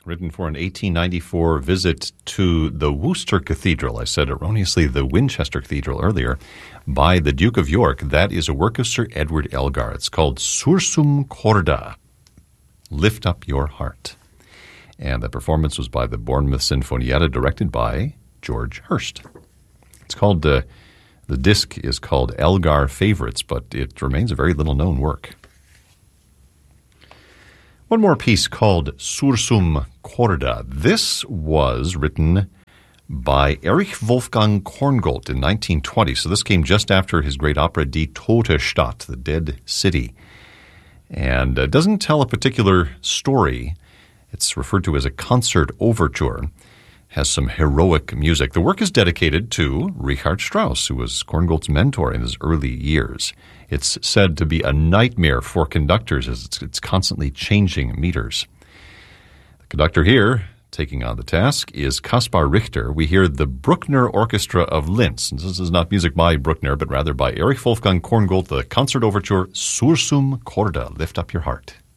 written for an 1894 visit to the Worcester Cathedral. I said erroneously the Winchester Cathedral earlier, by the Duke of York. That is a work of Sir Edward Elgar. It's called Sursum Corda, Lift Up Your Heart. And the performance was by the Bournemouth Sinfonietta, directed by George Hurst. It's called, the disc is called Elgar Favorites, but it remains a very little-known work. One more piece called Sursum Corda. This was written by Erich Wolfgang Korngold in 1920. So this came just after his great opera Die Tote Stadt, The Dead City. And it doesn't tell a particular story. It's referred to as a concert overture. Has some heroic music. The work is dedicated to Richard Strauss, who was Korngold's mentor in his early years. It's said to be a nightmare for conductors as it's constantly changing meters. The conductor here, taking on the task, is Kaspar Richter. We hear the Bruckner Orchestra of Linz. And this is not music by Bruckner, but rather by Erich Wolfgang Korngold, the concert overture Sursum Corda, Lift Up Your Heart.